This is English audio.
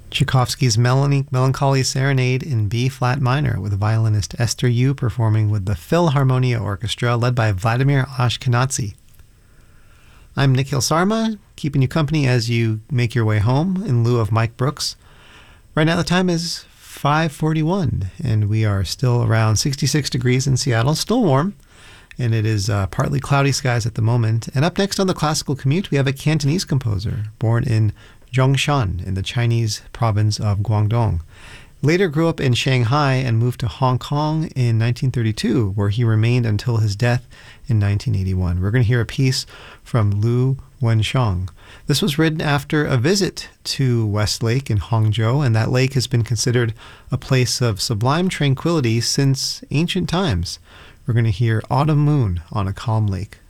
Tchaikovsky's Melancholy Serenade in B-flat minor, with violinist Esther Yu performing with the Philharmonia Orchestra led by Vladimir Ashkenazy. I'm Nikhil Sarma, keeping you company as you make your way home in lieu of Mike Brooks. Right now the time is 5:41, and we are still around 66 degrees in Seattle, still warm, and it is partly cloudy skies at the moment. And up next on the Classical Commute, we have a Cantonese composer born in Zhongshan in the Chinese province of Guangdong. Later grew up in Shanghai and moved to Hong Kong in 1932, where he remained until his death in 1981. We're going to hear a piece from Lu Wenxiang. This was written after a visit to West Lake in Hangzhou, and that lake has been considered a place of sublime tranquility since ancient times. We're going to hear Autumn Moon on a Calm Lake.